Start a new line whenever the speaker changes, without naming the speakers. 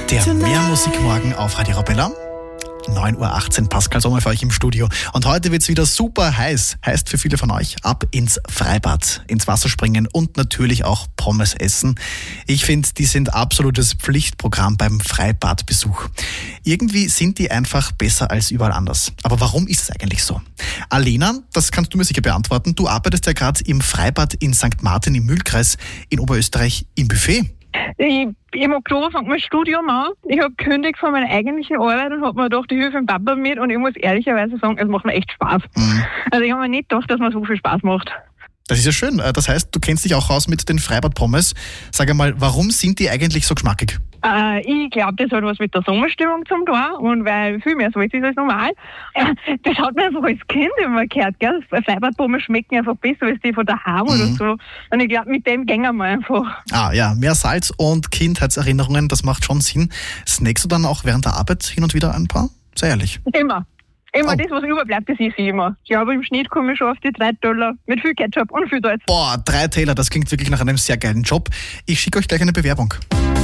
Der Mehrmusikmorgen auf Radio Arabella. 9.18 Uhr, Pascal Sommer für euch im Studio. Und heute wird's wieder super heiß. Heißt für viele von euch, ab ins Freibad, ins Wasser springen und natürlich auch Pommes essen. Ich finde, die sind absolutes Pflichtprogramm beim Freibadbesuch. Irgendwie sind die einfach besser als überall anders. Aber warum ist es eigentlich so? Alena, das kannst du mir sicher beantworten. Du arbeitest ja gerade im Freibad in St. Martin im Mühlkreis in Oberösterreich im Buffet.
Ich habe gerade fängt mein Studium an. Ich habe gekündigt von meiner eigentlichen Arbeit und habe mir gedacht, ich helfe dem Papa mit und ich muss ehrlicherweise sagen, es macht mir echt Spaß. Also ich habe mir nicht gedacht, dass mir so viel Spaß macht.
Das ist ja schön. Das heißt, du kennst dich auch aus mit den Freibad-Pommes. Sag einmal, warum sind die eigentlich so geschmackig?
Ich glaube, das hat was mit der Sommerstimmung zu tun und weil viel mehr Salz ist als normal. Das hat man einfach als Kind immer gehört, gell? Freibad-Pommes schmecken einfach besser als die von daheim oder so. Und ich glaube, mit dem gehen wir einfach. Ah
ja, mehr Salz und Kindheitserinnerungen, das macht schon Sinn. Snackst du dann auch während der Arbeit hin und wieder ein paar? Sehr ehrlich.
Immer. Das, was überbleibt, das ist immer. Ich glaube, im Schnitt komme ich schon auf die 3 Teller mit viel Ketchup und viel Salz.
Boah, 3 Teller, das klingt wirklich nach einem sehr geilen Job. Ich schicke euch gleich eine Bewerbung.